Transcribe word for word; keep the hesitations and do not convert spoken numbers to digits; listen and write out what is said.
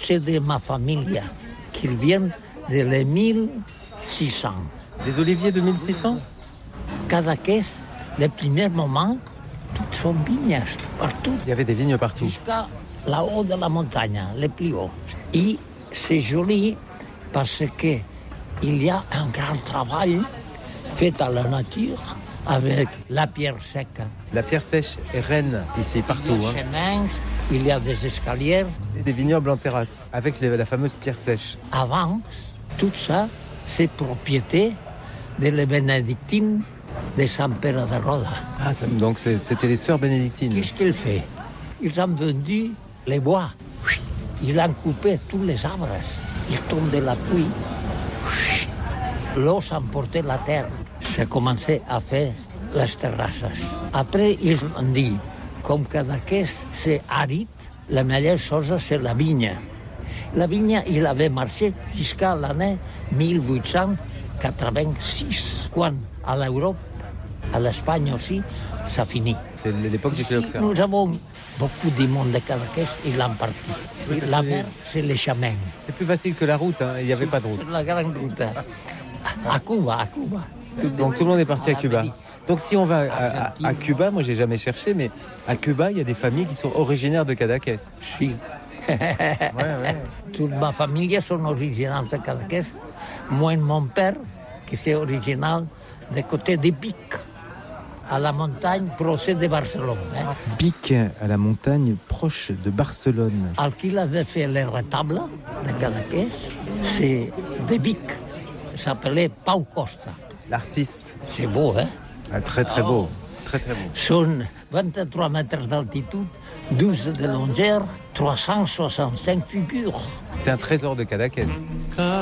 c'est de ma famille, qui vient de les mille six cents. Des oliviers de mille six cents? Cadaqués, les premiers moments, toutes sont vignes, partout. Il y avait des vignes partout. Jusqu'à là-haut de la montagne, les plus hauts. Et c'est joli parce qu'il y a un grand travail fait à la nature avec la pierre sèche. La pierre sèche est reine ici, partout. Il y a des chemins, il y a des escaliers. Et des vignobles en terrasse, avec les, la fameuse pierre sèche. Avant, tout ça, c'est propriété de les bénédictines de San Pere de Roda. Ah, donc c'était les sœurs bénédictines. Qu'est-ce qu'ils font? Ils ont vendu les bois. Ils ont coupé tous les arbres. Ils tombent de la pluie. L'eau s'emportait la terre. Ça commençait à faire les terrasses. Après, ils ont dit, comme Cadaqués, c'est aride, la meilleure chose, c'est la vigne. La vigne, il avait marché jusqu'à l'année mille huit cent quatre-vingt-six, quand à l'Europe, à l'Espagne aussi, ça finit. C'est l'époque du phylloxéra. Nous avons beaucoup de monde de Cadaqués, ils l'ont parti. Oui, la c'est... mer, c'est les chemins. C'est plus facile que la route, hein. Il n'y avait pas de route. C'est la grande route. À Cuba, à Cuba. Donc tout le monde est parti à Cuba. Donc si on va à, à, à Cuba, moi j'ai jamais cherché, mais à Cuba, il y a des familles qui sont originaires de Cadaqués. Si. Ouais, ouais. Toute ma famille sont originaires de Cadaqués. Moi, mon père, qui est original du côté de Vic, à la montagne proche de Barcelone. Hein. Vic, à la montagne proche de Barcelone. Al qui avait fait les retables de Cadaqués, c'est de Vic. Il s'appelait Pau Costa. L'artiste. C'est beau, hein? Ah, très très beau. Très très beau. Sont vingt-trois mètres d'altitude, douze de longueur, trois cent soixante-cinq figures. C'est un trésor de Cadaqués.